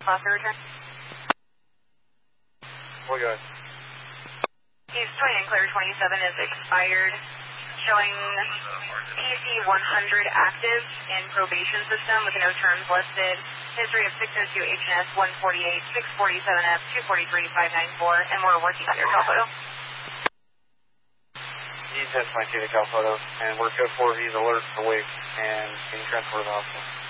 Class return. We're good. He's 20 and clear 27 is expired. Showing PC 100 active in probation system with no terms listed. History of 602 HNS 148, 647F, 243, 594, and we're working on your call photo. He's 1022 to Cal Photo, and we're code 4. He's alert, awake, and being transferred to the hospital.